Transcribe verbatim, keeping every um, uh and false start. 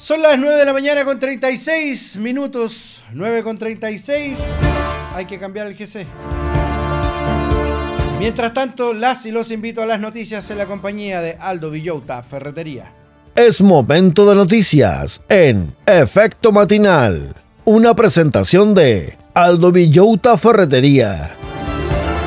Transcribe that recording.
Son las nueve de la mañana con treinta y seis minutos. nueve con treinta y seis. Hay que cambiar el G C. Mientras tanto, las y los invito a las noticias en la compañía de Aldo Villota Ferretería. Es momento de noticias en Efecto Matinal. Una presentación de Aldo Villota Ferretería.